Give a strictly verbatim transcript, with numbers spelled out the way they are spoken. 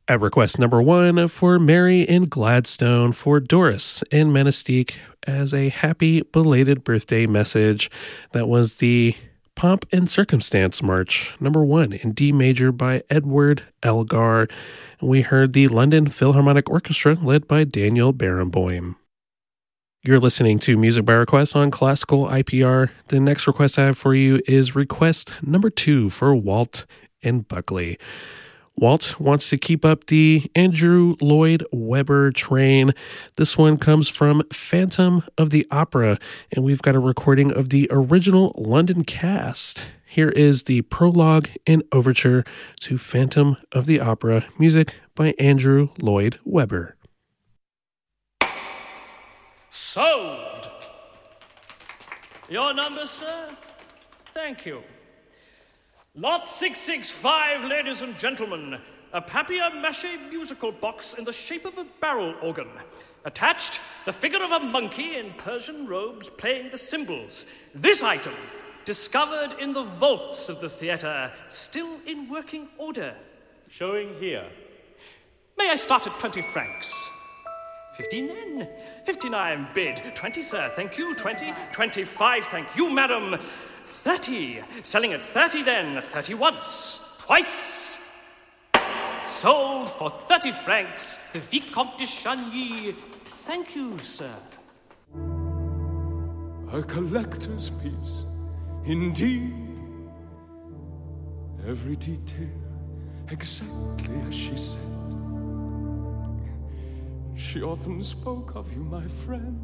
At request number one for Mary in Gladstone for Doris in Menastique as a happy belated birthday message. That was the Pomp and Circumstance March, number one in D major by Edward Elgar. And we heard the London Philharmonic Orchestra led by Daniel Barenboim. You're listening to Music by Request on Classical I P R. The next request I have for you is request number two for Walt in Buckley. Walt wants to keep up the Andrew Lloyd Webber train. This one comes from Phantom of the Opera, and we've got a recording of the original London cast. Here is the prologue and overture to Phantom of the Opera, music by Andrew Lloyd Webber. Sold! Your number, sir? Thank you. Lot six six five, ladies and gentlemen. A papier-mâché musical box in the shape of a barrel organ. Attached, the figure of a monkey in Persian robes playing the cymbals. This item, discovered in the vaults of the theatre, still in working order. Showing here. May I start at twenty francs? Fifteen then. Fifty-nine bid. Twenty, sir, thank you. Twenty. Twenty-five, thank you, madam. Thirty. Selling at thirty then. Thirty once. Twice. Sold for thirty francs. The Vicomte de Chagny. Thank you, sir. A collector's piece, indeed. Every detail exactly as she said. She often spoke of you, my friend,